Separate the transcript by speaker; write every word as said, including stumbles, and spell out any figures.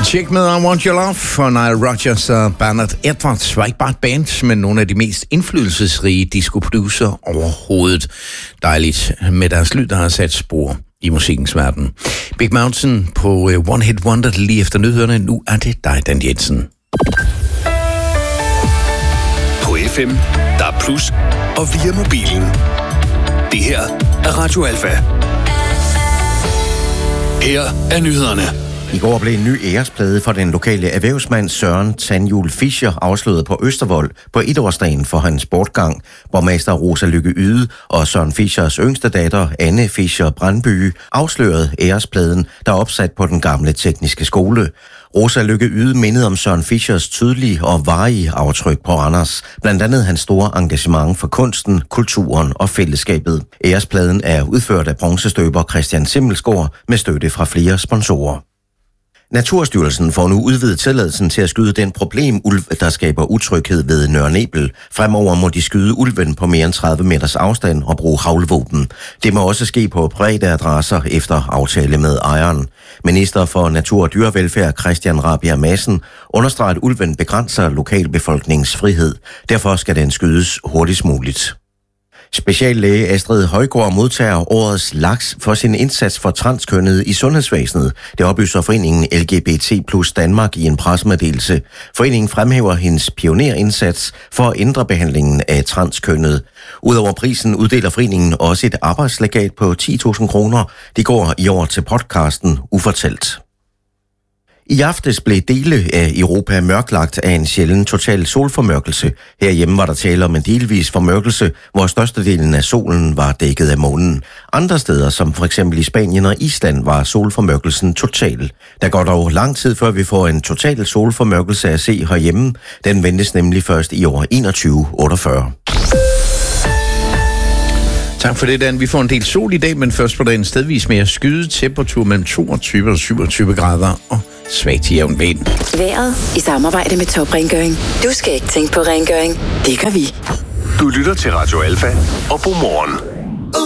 Speaker 1: Check med I Want Your Love fra Nile Rodgers og Bernard Edwards var ikke bare et band, men nogle af de mest indflydelsesrige disco-producer overhovedet. Dejligt med deres lyd, der har sat spor i musikkens verden. Big Mountain på uh, One Hit Wonder lige efter nyhederne. Nu er det dig, Dan Jensen.
Speaker 2: På F M, der er plus, og via mobilen. Det her er Radio Alfa. Her er nyhederne.
Speaker 3: I går blev en ny æresplade for den lokale erhvervsmand Søren Tandhjul Fischer afsløret på Østervold på etårsdagen for hans bortgang. Borgmester Rosa Lykke Yde og Søren Fischers yngste datter Anne Fischer Brandby afslørede ærespladen, der er opsat på den gamle tekniske skole. Rosa Lykke Yde mindede om Søren Fischers tydelige og varige aftryk på Randers, blandt andet hans store engagement for kunsten, kulturen og fællesskabet. Ærespladen er udført af bronzestøber Christian Simmelsgaard med støtte fra flere sponsorer. Naturstyrelsen får nu udvidet tilladelsen til at skyde den problemulv, der skaber utryghed ved Nørre Nebel. Fremover må de skyde ulven på mere end tredive meters afstand og bruge haglvåben. Det må også ske på private adresser efter aftale med ejeren. Minister for Natur og Dyrevelfærd Christian Rabjerg Madsen understreger, at ulven begrænser lokalbefolkningens frihed. Derfor skal den skydes hurtigst muligt. Speciallæge Astrid Højgaard modtager årets laks for sin indsats for transkønnede i sundhedsvæsenet. Det oplyser foreningen L G B T plus Danmark i en pressemeddelelse. Foreningen fremhæver hendes pionerindsats for at ændre behandlingen af transkønnede. Udover prisen uddeler foreningen også et arbejdslegat på ti tusind kroner. Det går i år til podcasten Ufortalt. I aftes blev dele af Europa mørklagt af en sjælden total solformørkelse. Herhjemme var der tale om en delvis formørkelse, hvor størstedelen af solen var dækket af månen. Andre steder, som for eksempel i Spanien og Island, var solformørkelsen total. Der går dog lang tid, før vi får en total solformørkelse at se herhjemme. Den ventes nemlig først i år enogtyve otteogfyrre.
Speaker 1: Tak for det, Dan. Vi får en del sol i dag, men først på dagen stedvis mere skyde temperatur mellem toogtyve og syvogtyve grader og svag til jævn vind.
Speaker 4: Vejret i samarbejde med Top Rengøring. Du skal ikke tænke på rengøring. Det gør vi.
Speaker 2: Du lytter til Radio Alfa og God morgen.